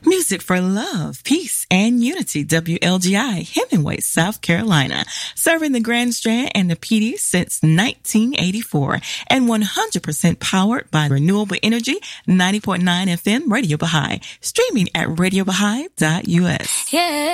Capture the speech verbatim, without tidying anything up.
Music for love, peace, and unity. W L G I, Hemingway, South Carolina. Serving the Grand Strand and the P D since nineteen eighty-four. And one hundred percent powered by renewable energy. ninety point nine F M Radio Baha'i. Streaming at radio baha'i dot U S. Yeah.